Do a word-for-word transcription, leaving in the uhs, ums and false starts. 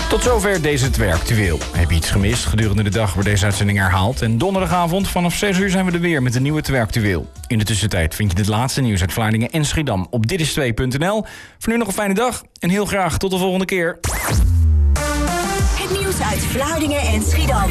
Tot zover deze twee actueel. Heb je iets gemist? Gedurende de dag wordt deze uitzending herhaald. En donderdagavond vanaf zes uur zijn we er weer met een nieuwe twee actueel. In de tussentijd vind je het laatste nieuws uit Vlaardingen en Schiedam op dit is twee punt n l. Voor nu nog een fijne dag en heel graag tot de volgende keer. Het nieuws uit Vlaardingen en Schiedam.